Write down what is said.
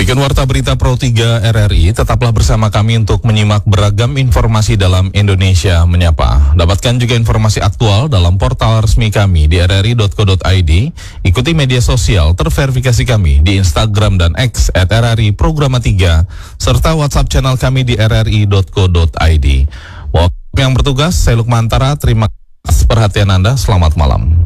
Demikian Warta Berita Pro 3 RRI, tetaplah bersama kami untuk menyimak beragam informasi dalam Indonesia Menyapa. Dapatkan juga informasi aktual dalam portal resmi kami di rri.co.id, ikuti media sosial terverifikasi kami di Instagram dan X @RRI Programa 3, serta WhatsApp channel kami di rri.co.id. Waktu yang bertugas, saya Lukmantara, terima kasih perhatian Anda, selamat malam.